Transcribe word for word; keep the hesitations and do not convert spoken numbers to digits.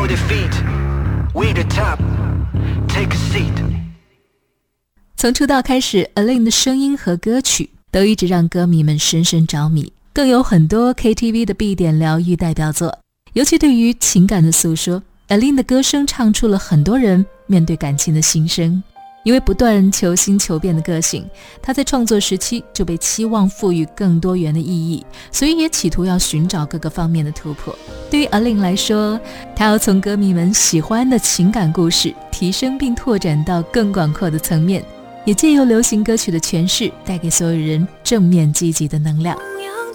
no defeat. We the top. Take a seat. 从出道开始 Alin 的声音和歌曲都一直让歌迷们深深着迷，更有很多 K T V 的必点疗愈代表作。尤其对于情感的诉说， Alin 的歌声唱出了很多人面对感情的心声。因为不断求新求变的个性，他在创作时期就被期望赋予更多元的意义，所以也企图要寻找各个方面的突破。对于 Alin 来说，他要从歌迷们喜欢的情感故事提升并拓展到更广阔的层面，也借由流行歌曲的诠释带给所有人正面积极的能量。